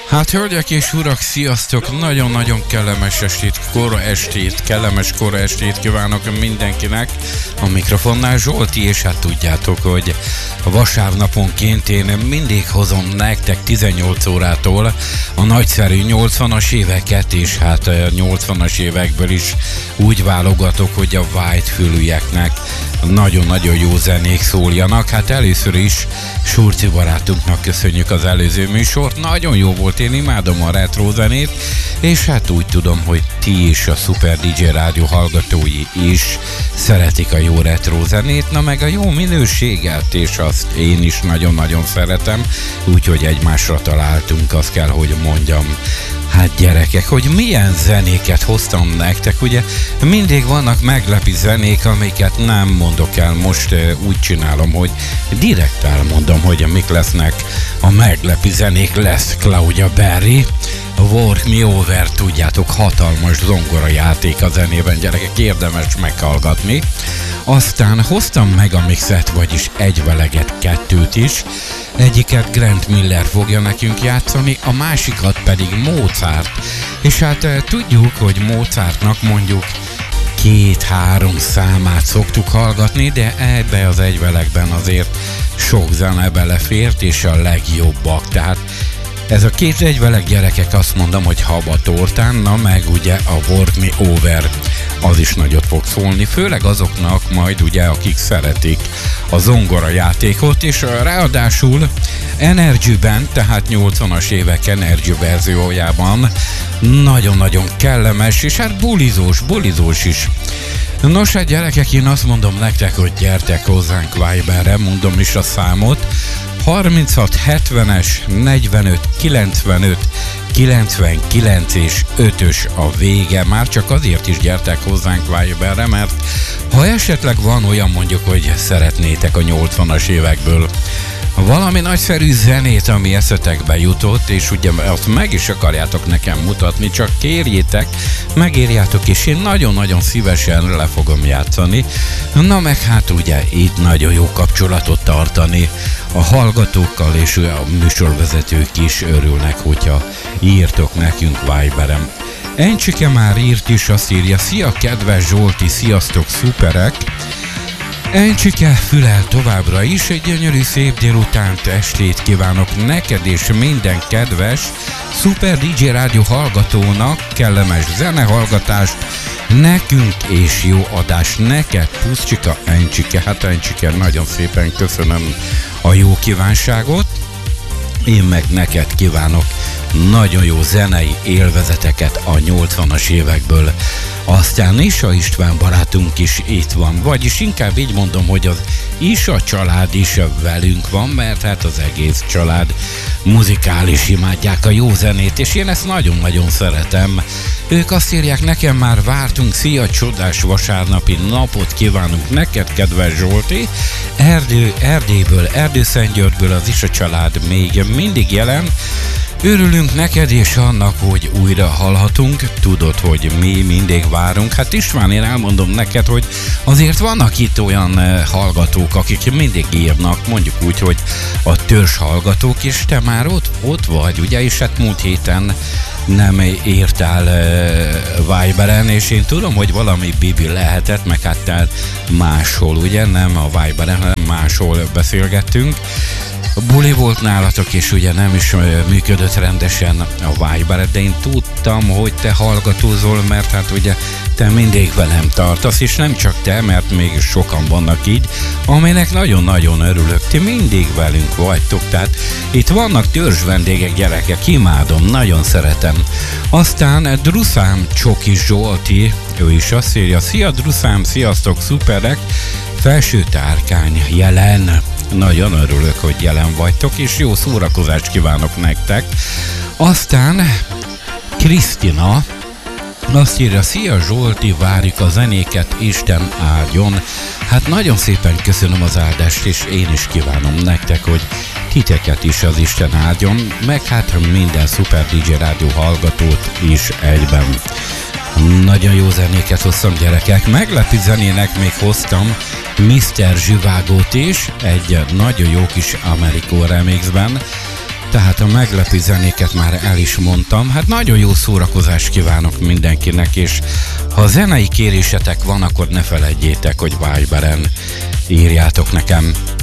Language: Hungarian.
Hát hölgyek és urak, sziasztok! Nagyon-nagyon kellemes kellemes kora estét kívánok mindenkinek. A mikrofonnál Zsolti, és hát tudjátok, hogy vasárnaponként én mindig hozom nektek 18 órától a nagyszerű 80-as éveket, és hát a 80-as évekből is úgy válogatok, hogy a vágyfülűeknek nagyon-nagyon jó zenék szóljanak. Hát először is Surci barátunknak köszönjük az előző műsort. Nagyon jó volt, én imádom a retro zenét, és hát úgy tudom, hogy ti is, a Super DJ Rádió hallgatói is szeretik a jó retro zenét, na meg a jó minőséget, és azt én is nagyon-nagyon szeretem, úgyhogy egymásra találtunk, azt kell, hogy mondjam. Hát gyerekek, hogy milyen zenéket hoztam nektek, ugye mindig vannak meglepi zenék, amiket nem mondok el, most úgy csinálom, hogy direkt elmondom, hogy mik lesznek a meglepi zenék. Lesz Claudia Berry, Work Me Over, tudjátok, hatalmas zongorajáték a zenében, gyerekek, érdemes meghallgatni. Aztán hoztam meg a mixet, vagyis egyveleget, kettőt is. Egyiket Grant Miller fogja nekünk játszani, a másikat pedig Mozart. És hát tudjuk, hogy Mozartnak mondjuk 2-3 számát szoktuk hallgatni, de ebbe az egyvelegben azért sok zene belefért, és a legjobbak. Tehát ez a két egyveleg, gyerekek, azt mondom, hogy haba tortán, na meg ugye a Work Me Over, az is nagyot fog szólni, főleg azoknak majd ugye, akik szeretik a zongora játékot, és ráadásul Energy-ben, tehát 80-as évek Energy verziójában nagyon-nagyon kellemes, és hát bulizós is. Nos, hát gyerekek, én azt mondom nektek, hogy gyertek hozzánk Viberre, mondom is a számot, 36 70-es 45 95 99 és 5-ös a vége. Már csak azért is gyertek hozzánk Viberre, mert ha esetleg van olyan, mondjuk, hogy szeretnétek a 80-as évekből valami nagyszerű zenét, ami eszetekbe jutott, és ugye azt meg is akarjátok nekem mutatni, csak kérjétek, megírjátok, és én nagyon-nagyon szívesen le fogom játszani. Na meg hát ugye itt nagyon jó kapcsolatot tartani a hallgatókkal, és a műsorvezetők is örülnek, hogyha írtok nekünk Viberen. Encsike már írt is, azt írja: szia kedves Zsolti, sziasztok, szuperek! Encsike fülel továbbra is, egy gyönyörű szép délutánt, estét kívánok neked és minden kedves Super DJ Rádió hallgatónak, kellemes zenehallgatást nekünk, és jó adás neked, puszcsika Encsike. Hát Encsike, nagyon szépen köszönöm a jó kívánságot, én meg neked kívánok nagyon jó zenei élvezeteket a 80-as évekből. Aztán Isa István barátunk is itt van, vagyis inkább így mondom, hogy az Isa család is velünk van, mert hát az egész család muzikális, imádják a jó zenét, és én ezt nagyon-nagyon szeretem. Ők azt írják, nekem már vártunk, szia, csodás vasárnapi napot kívánunk neked, kedves Zsolti. Erdélyből, Erdőszentgyörgyből az Isa család még mindig jelen. Örülünk neked és annak, hogy újra hallhatunk, tudod, hogy mi mindig várunk. Hát István, én elmondom neked, hogy azért vannak itt olyan hallgatók, akik mindig írnak, mondjuk úgy, hogy a törzs hallgatók, és te már ott vagy, ugye, és hát múlt héten nem írtál Viberen, és én tudom, hogy valami bibi lehetett, meg hát te máshol, ugye, nem a Viberen, hanem máshol beszélgettünk. Buli volt nálatok, és ugye nem is működött rendesen a Viber, de én tudtam, hogy te hallgatózol, mert hát ugye te mindig velem tartasz, és nem csak te, mert még sokan vannak így, aminek nagyon-nagyon örülök. Ti mindig velünk vagytok, tehát itt vannak törzs vendégek, gyerekek, imádom, nagyon szeretem. Aztán Druszám Csoki Zsolti, ő is azt írja: szia Druszám, sziasztok, szuperek, felső tárkány jelen. Nagyon örülök, hogy jelen vagytok, és jó szórakozást kívánok nektek. Aztán Krisztina azt írja: szia Zsolti, várjuk a zenéket, Isten áldjon. Hát nagyon szépen köszönöm az áldást, és én is kívánom nektek, hogy titeket is az Isten áldjon, meg hát minden Super DJ Rádió hallgatót is egyben. Nagyon jó zenéket hoztam, gyerekek. Meglepő zenének még hoztam Mr. Zsivágót is, egy nagyon jó kis Amerikó remixben. Tehát a meglepő zenéket már el is mondtam. Hát nagyon jó szórakozást kívánok mindenkinek, és ha zenei kérésetek van, akkor ne feledjétek, hogy Viberen írjátok nekem.